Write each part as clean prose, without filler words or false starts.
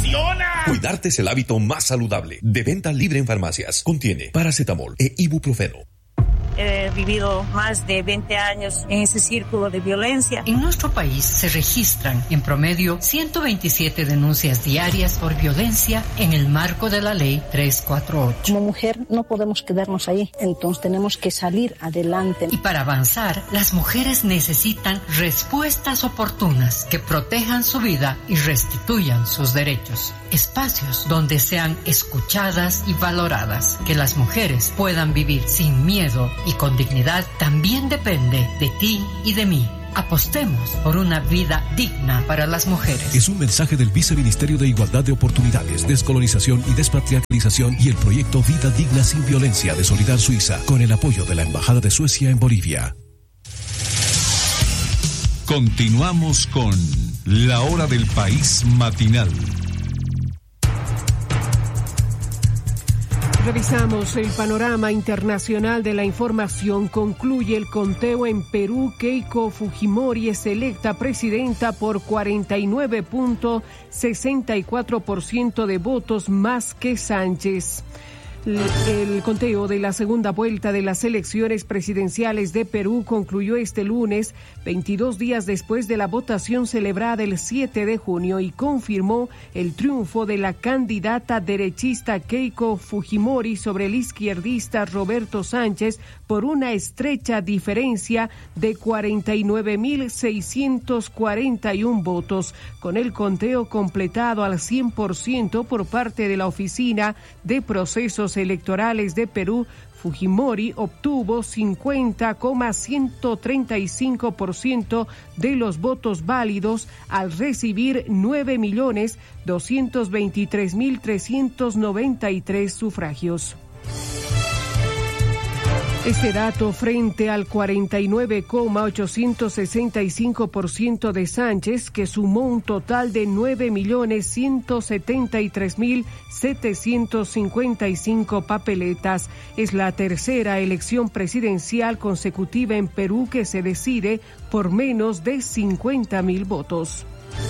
funciona! Cuidarte es el hábito más saludable. De venta libre en farmacias. Contiene paracetamol e ibuprofeno. He vivido más de 20 años en ese círculo de violencia. En nuestro país se registran en promedio 127 denuncias diarias por violencia en el marco de la Ley 348. Como mujer no podemos quedarnos ahí, entonces tenemos que salir adelante. Y para avanzar, las mujeres necesitan respuestas oportunas que protejan su vida y restituyan sus derechos. Espacios donde sean escuchadas y valoradas, que las mujeres puedan vivir sin miedo y con dignidad, también depende de ti y de mí. Apostemos por una vida digna para las mujeres. Es un mensaje del Viceministerio de Igualdad de Oportunidades, Descolonización y Despatriarcalización y el proyecto Vida Digna Sin Violencia de Solidar Suiza, con el apoyo de la Embajada de Suecia en Bolivia. Continuamos con La Hora del País Matinal. Revisamos el panorama internacional de la información. Concluye el conteo en Perú. Keiko Fujimori es electa presidenta por 49.64% de votos, más que Sánchez. El conteo de la segunda vuelta de las elecciones presidenciales de Perú concluyó este lunes, 22 días después de la votación celebrada el 7 de junio, y confirmó el triunfo de la candidata derechista Keiko Fujimori sobre el izquierdista Roberto Sánchez por una estrecha diferencia de 49.641 votos. Con el conteo completado al 100% por parte de la Oficina de Procesos Electorales de Perú, Fujimori obtuvo 50,135% de los votos válidos al recibir 9.223.393 sufragios. Este dato frente al 49,865% de Sánchez, que sumó un total de 9.173.755 papeletas. Es la tercera elección presidencial consecutiva en Perú que se decide por menos de 50.000 votos.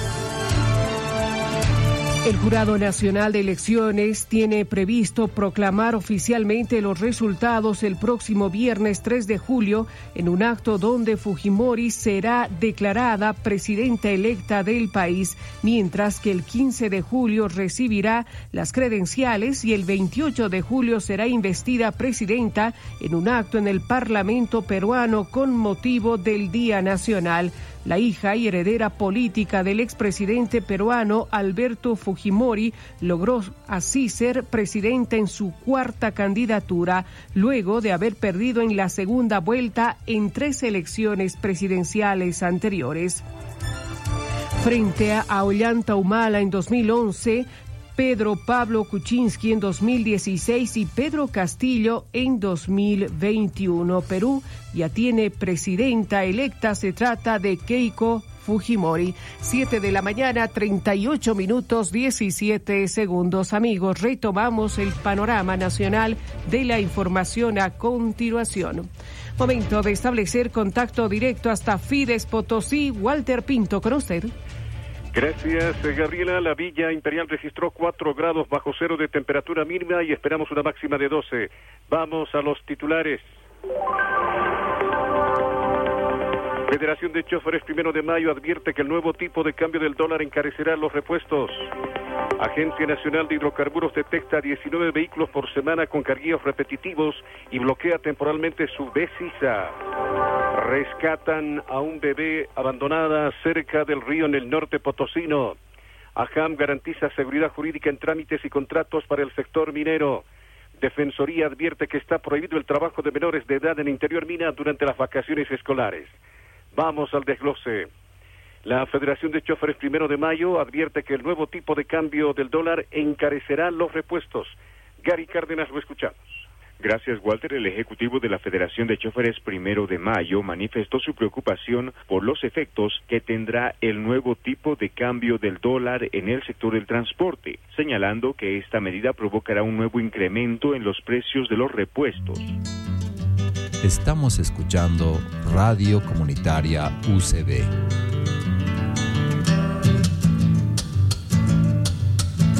El Jurado Nacional de Elecciones tiene previsto proclamar oficialmente los resultados el próximo viernes 3 de julio en un acto donde Fujimori será declarada presidenta electa del país, mientras que el 15 de julio recibirá las credenciales y el 28 de julio será investida presidenta en un acto en el Parlamento peruano con motivo del Día Nacional. La hija y heredera política del expresidente peruano Alberto Fujimori logró así ser presidenta en su cuarta candidatura, luego de haber perdido en la segunda vuelta en 3 elecciones presidenciales anteriores. Frente a Ollanta Humala en 2011, Pedro Pablo Kuczynski en 2016 y Pedro Castillo en 2021. Perú ya tiene presidenta electa, se trata de Keiko Fujimori. 7 de la mañana, 38 minutos, 17 segundos. Amigos, retomamos el panorama nacional de la información a continuación. Momento de establecer contacto directo hasta Fides Potosí. Walter Pinto, con usted. Gracias, Gabriela. La Villa Imperial registró 4 grados bajo cero de temperatura mínima y esperamos una máxima de 12. Vamos a los titulares. Federación de Choferes 1 de mayo advierte que el nuevo tipo de cambio del dólar encarecerá los repuestos. Agencia Nacional de Hidrocarburos detecta 19 vehículos por semana con carguillos repetitivos y bloquea temporalmente su Besisa. Rescatan a un bebé abandonada cerca del río en el norte potosino. AJAM garantiza seguridad jurídica en trámites y contratos para el sector minero. Defensoría advierte que está prohibido el trabajo de menores de edad en interior mina durante las vacaciones escolares. Vamos al desglose. La Federación de Choferes 1 de mayo advierte que el nuevo tipo de cambio del dólar encarecerá los repuestos. Gary Cárdenas, lo escuchamos. Gracias, Walter. El ejecutivo de la Federación de Choferes 1 de mayo manifestó su preocupación por los efectos que tendrá el nuevo tipo de cambio del dólar en el sector del transporte, señalando que esta medida provocará un nuevo incremento en los precios de los repuestos. Estamos escuchando Radio Comunitaria UCB.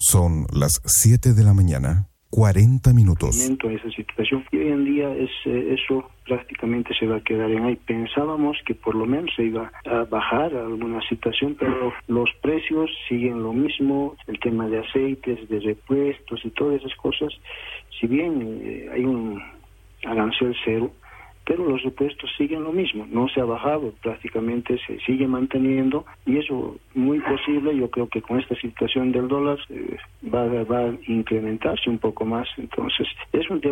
Son las 7 de la mañana, 40 minutos. Esa situación y hoy en día eso prácticamente se va a quedar en ahí. Pensábamos que por lo menos se iba a bajar alguna situación, pero los precios siguen lo mismo, el tema de aceites, de repuestos y todas esas cosas, si bien hay un arancel cero, pero los repuestos siguen lo mismo, no se ha bajado, prácticamente se sigue manteniendo y eso muy posible, yo creo que con esta situación del dólar va a incrementarse un poco más. Entonces es un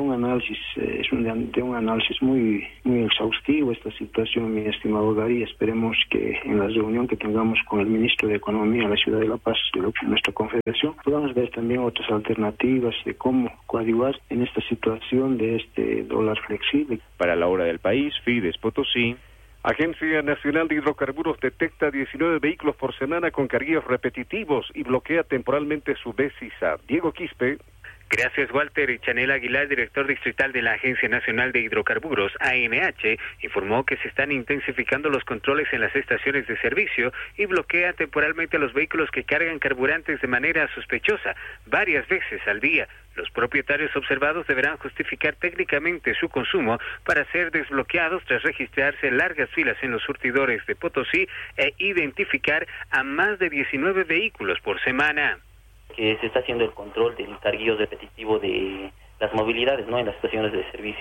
análisis muy exhaustivo esta situación, mi estimado Gary. Esperemos que en la reunión que tengamos con el ministro de Economía en la ciudad de La Paz, de nuestra confederación, podamos ver también otras alternativas de cómo coadyuvar en esta situación de este dólar flexible. Para la hora del país, Fides Potosí. Agencia Nacional de Hidrocarburos detecta 19 vehículos por semana con carguillos repetitivos y bloquea temporalmente su BESISA. Diego Quispe. Gracias, Walter. Y Chanel Aguilar, director distrital de la Agencia Nacional de Hidrocarburos, ANH, informó que se están intensificando los controles en las estaciones de servicio y bloquea temporalmente a los vehículos que cargan carburantes de manera sospechosa, varias veces al día. Los propietarios observados deberán justificar técnicamente su consumo para ser desbloqueados tras registrarse largas filas en los surtidores de Potosí e identificar a más de 19 vehículos por semana. Que se está haciendo el control del carguillo repetitivo de las movilidades, ¿no?, en las estaciones de servicio.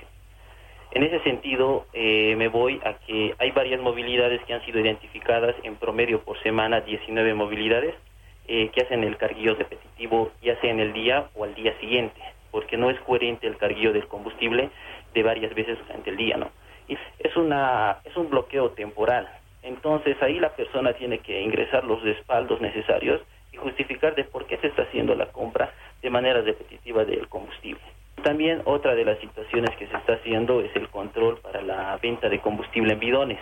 En ese sentido, me voy a que hay varias movilidades que han sido identificadas en promedio por semana, 19 movilidades, que hacen el carguillo repetitivo ya sea en el día o al día siguiente, porque no es coherente el carguillo del combustible de varias veces durante el día, ¿no? Y es un bloqueo temporal. Entonces ahí la persona tiene que ingresar los respaldos necesarios y justificar de por qué se está haciendo la compra de manera repetitiva del combustible. También otra de las situaciones que se está haciendo es el control para la venta de combustible en bidones.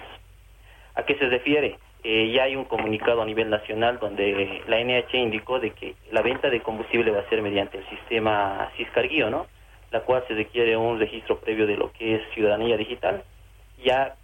¿A qué se refiere? Ya hay un comunicado a nivel nacional donde la ANH indicó de que la venta de combustible va a ser mediante el sistema Siscarguillo, ¿no?, la cual se requiere un registro previo de lo que es ciudadanía digital. Ya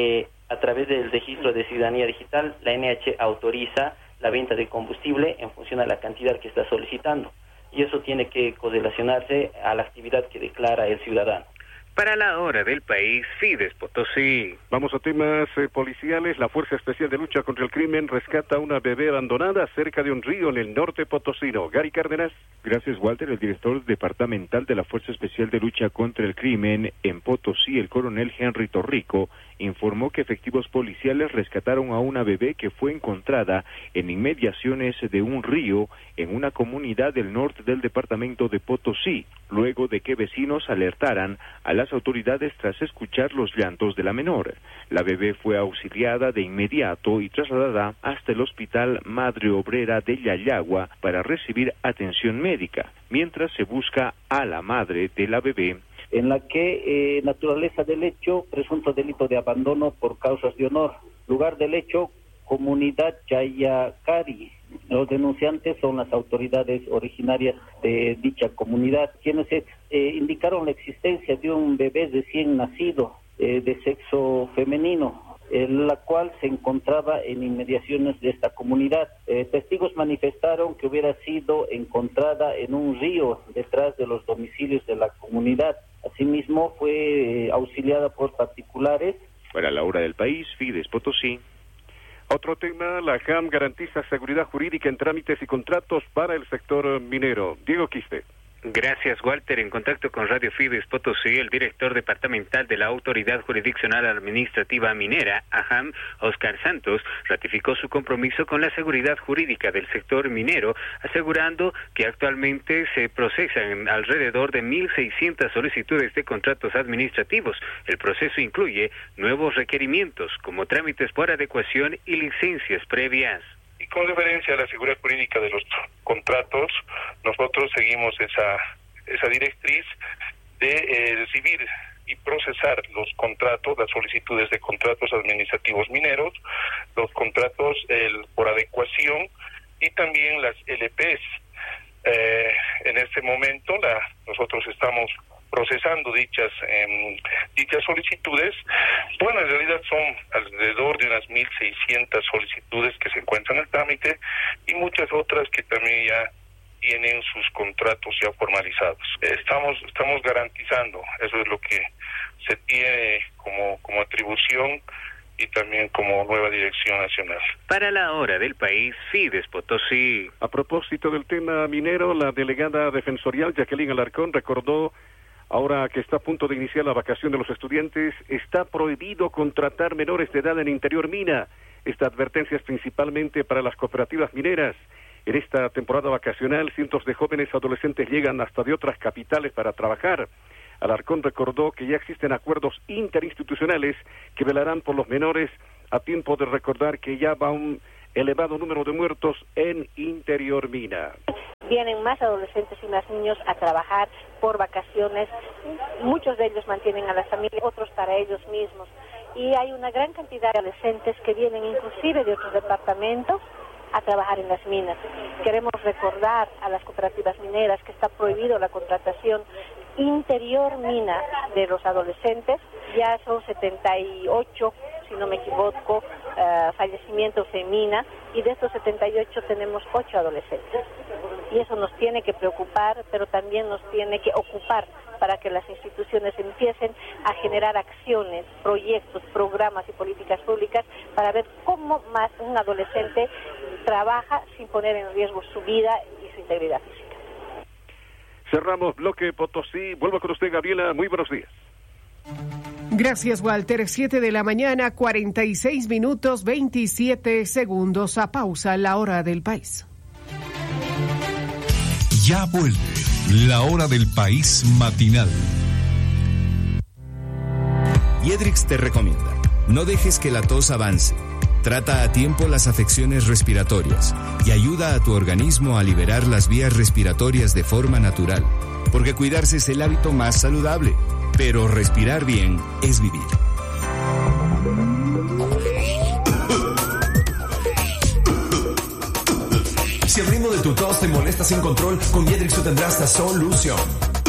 a través del registro de ciudadanía digital, la ANH autoriza la venta de combustible en función a la cantidad que está solicitando. Y eso tiene que correlacionarse a la actividad que declara el ciudadano. Para la hora del país, Fides Potosí. Vamos a temas policiales. La Fuerza Especial de Lucha contra el Crimen rescata a una bebé abandonada cerca de un río en el norte potosino. Gary Cárdenas. Gracias, Walter. El director departamental de la Fuerza Especial de Lucha contra el Crimen en Potosí, el coronel Henry Torrico, informó que efectivos policiales rescataron a una bebé que fue encontrada en inmediaciones de un río en una comunidad del norte del departamento de Potosí, luego de que vecinos alertaran a las autoridades tras escuchar los llantos de la menor. La bebé fue auxiliada de inmediato y trasladada hasta el Hospital Madre Obrera de Yayagua para recibir atención médica, mientras se busca a la madre de la bebé. En la que naturaleza del hecho, presunto delito de abandono por causas de honor. Lugar del hecho, comunidad Yayacari. Los denunciantes son las autoridades originarias de dicha comunidad, quienes indicaron la existencia de un bebé recién nacido de sexo femenino, la cual se encontraba en inmediaciones de esta comunidad. Testigos manifestaron que hubiera sido encontrada en un río detrás de los domicilios de la comunidad. Asimismo, fue auxiliada por particulares. Para la hora del país, Fides Potosí. Otro tema, la JAM garantiza seguridad jurídica en trámites y contratos para el sector minero. Diego Quispe. Gracias, Walter. En contacto con Radio Fides Potosí, el director departamental de la Autoridad Jurisdiccional Administrativa Minera, AJAM, Oscar Santos, ratificó su compromiso con la seguridad jurídica del sector minero, asegurando que actualmente se procesan alrededor de 1.600 solicitudes de contratos administrativos. El proceso incluye nuevos requerimientos, como trámites por adecuación y licencias previas. Y con referencia a la seguridad jurídica de los contratos, nosotros seguimos esa directriz de recibir y procesar los contratos, las solicitudes de contratos administrativos mineros, los contratos por adecuación y también las LPs. En este momento nosotros estamos procesando dichas solicitudes. Bueno, en realidad son alrededor de unas 1.600 solicitudes que se encuentran en el trámite y muchas otras que también ya tienen sus contratos ya formalizados. Estamos garantizando, eso es lo que se tiene como atribución y también como nueva dirección nacional. Para la hora del país, Fides Potosí. A propósito del tema minero, la delegada defensorial Jacqueline Alarcón recordó, ahora que está a punto de iniciar la vacación de los estudiantes, está prohibido contratar menores de edad en Interior Mina. Esta advertencia es principalmente para las cooperativas mineras. En esta temporada vacacional, cientos de jóvenes adolescentes llegan hasta de otras capitales para trabajar. Alarcón recordó que ya existen acuerdos interinstitucionales que velarán por los menores, a tiempo de recordar que ya va un elevado número de muertos en Interior Mina. Vienen más adolescentes y más niños a trabajar por vacaciones. Muchos de ellos mantienen a las familias, otros para ellos mismos. Y hay una gran cantidad de adolescentes que vienen inclusive de otros departamentos a trabajar en las minas. Queremos recordar a las cooperativas mineras que está prohibido la contratación Interior Mina de los adolescentes. Ya son 78, si no me equivoco, fallecimientos en mina, y de estos 78 tenemos 8 adolescentes. Y eso nos tiene que preocupar, pero también nos tiene que ocupar para que las instituciones empiecen a generar acciones, proyectos, programas y políticas públicas para ver cómo más un adolescente trabaja sin poner en riesgo su vida y su integridad física. Cerramos bloque Potosí. Vuelvo con usted, Gabriela. Muy buenos días. Gracias, Walter. 7 de la mañana, 46 minutos, 27 segundos. A pausa, la hora del país. Ya vuelve la hora del país matinal. Yedrix te recomienda: no dejes que la tos avance. Trata a tiempo las afecciones respiratorias y ayuda a tu organismo a liberar las vías respiratorias de forma natural, porque cuidarse es el hábito más saludable, pero respirar bien es vivir. Si el ritmo de tu tos te molesta sin control, con Yedrix tú tendrás la solución.